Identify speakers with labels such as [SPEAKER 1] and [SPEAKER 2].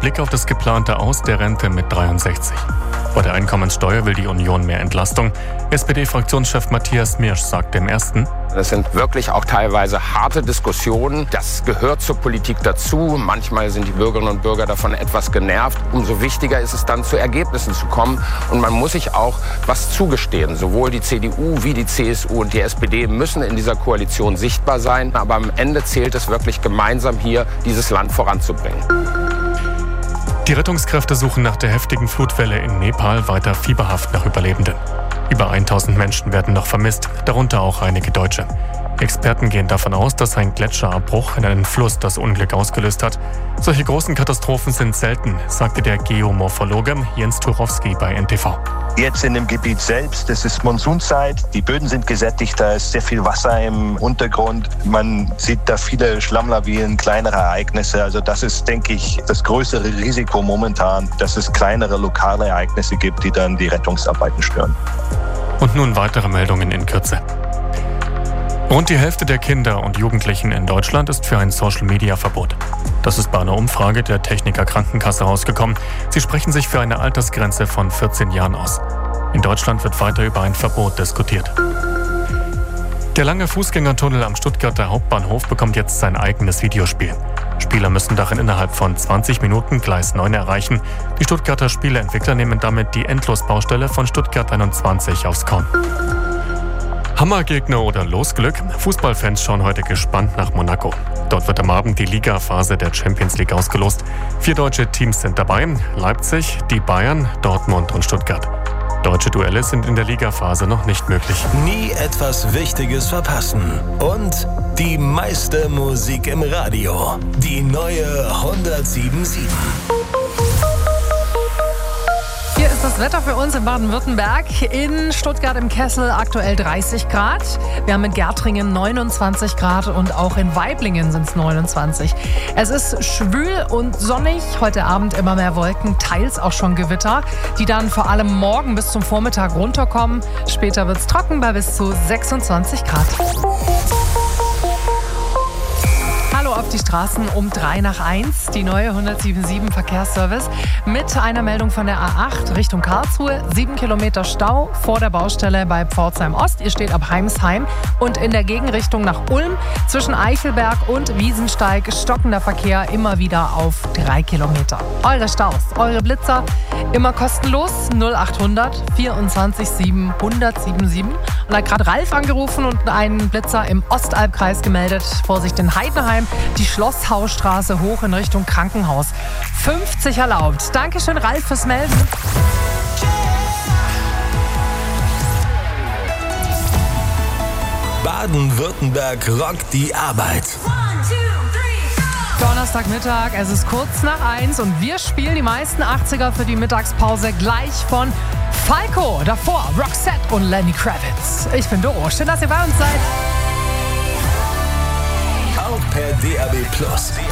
[SPEAKER 1] Blick auf das geplante Aus der Rente mit 63. Bei der Einkommenssteuer will die Union mehr Entlastung. SPD-Fraktionschef Matthias Mirsch sagt im Ersten:
[SPEAKER 2] Das sind wirklich auch teilweise harte Diskussionen. Das gehört zur Politik dazu. Manchmal sind die Bürgerinnen und Bürger davon etwas genervt. Umso wichtiger ist es dann, zu Ergebnissen zu kommen. Und man muss sich auch was zugestehen. Sowohl die CDU wie die CSU und die SPD müssen in dieser Koalition sichtbar sein. Aber am Ende zählt es wirklich, gemeinsam hier dieses Land voranzubringen.
[SPEAKER 1] Die Rettungskräfte suchen nach der heftigen Flutwelle in Nepal weiter fieberhaft nach Überlebenden. Über 1000 Menschen werden noch vermisst, darunter auch einige Deutsche. Experten gehen davon aus, dass ein Gletscherabbruch in einen Fluss das Unglück ausgelöst hat. Solche großen Katastrophen sind selten, sagte der Geomorphologe Jens Turowski bei NTV.
[SPEAKER 3] Jetzt in dem Gebiet selbst, es ist Monsunzeit, die Böden sind gesättigt, da ist sehr viel Wasser im Untergrund. Man sieht da viele Schlammlawinen, kleinere Ereignisse. Also das ist, denke ich, das größere Risiko momentan, dass es kleinere lokale Ereignisse gibt, die dann die Rettungsarbeiten stören.
[SPEAKER 1] Und nun weitere Meldungen in Kürze. Rund die Hälfte der Kinder und Jugendlichen in Deutschland ist für ein Social-Media-Verbot. Das ist bei einer Umfrage der Techniker Krankenkasse rausgekommen. Sie sprechen sich für eine Altersgrenze von 14 Jahren aus. In Deutschland wird weiter über ein Verbot diskutiert. Der lange Fußgängertunnel am Stuttgarter Hauptbahnhof bekommt jetzt sein eigenes Videospiel. Spieler müssen darin innerhalb von 20 Minuten Gleis 9 erreichen. Die Stuttgarter Spieleentwickler nehmen damit die Endlosbaustelle von Stuttgart 21 aufs Korn. Hammergegner oder Losglück? Fußballfans schauen heute gespannt nach Monaco. Dort wird am Abend die Ligaphase der Champions League ausgelost. 4 deutsche Teams sind dabei: Leipzig, die Bayern, Dortmund und Stuttgart. Deutsche Duelle sind in der Ligaphase noch nicht möglich.
[SPEAKER 4] Nie etwas Wichtiges verpassen. Und die meiste Musik im Radio. Die neue 107.7.
[SPEAKER 5] Hier ist das Wetter für uns in Baden-Württemberg. In Stuttgart im Kessel aktuell 30 Grad. Wir haben in Gärtringen 29 Grad und auch in Waiblingen sind es 29. Es ist schwül und sonnig. Heute Abend immer mehr Wolken, teils auch schon Gewitter, die dann vor allem morgen bis zum Vormittag runterkommen. Später wird es trocken bei bis zu 26 Grad. Hallo auf die Straßen um 3:01, die neue 107.7 Verkehrsservice mit einer Meldung von der A8 Richtung Karlsruhe. 7 Kilometer Stau vor der Baustelle bei Pforzheim Ost. Ihr steht ab Heimsheim und in der Gegenrichtung nach Ulm zwischen Eichelberg und Wiesensteig stockender Verkehr immer wieder auf 3 Kilometer. Eure Staus, eure Blitzer immer kostenlos 0800 24 7 177. Und da hat gerade Ralf angerufen und einen Blitzer im Ostalbkreis gemeldet. Vorsicht in Heidenheim. Die Schlosshausstraße hoch in Richtung Krankenhaus. 50 erlaubt. Dankeschön, Ralf, fürs Melden.
[SPEAKER 4] Baden-Württemberg rockt die Arbeit.
[SPEAKER 5] Donnerstagmittag, es ist kurz nach 1 und wir spielen die meisten 80er für die Mittagspause gleich von Falco. Davor Roxette und Lenny Kravitz. Ich bin Doro. Schön, dass ihr bei uns seid.
[SPEAKER 4] Auch per DAB+.